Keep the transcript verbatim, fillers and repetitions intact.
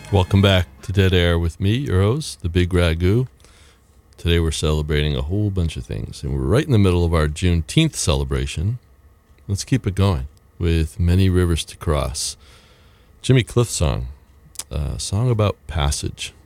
Welcome back to Dead Air with me, your host, the Big Ragu. Today we're celebrating a whole bunch of things, and we're right in the middle of our Juneteenth celebration. Let's keep it going with Many Rivers to Cross. Jimmy Cliff song, a song about passage.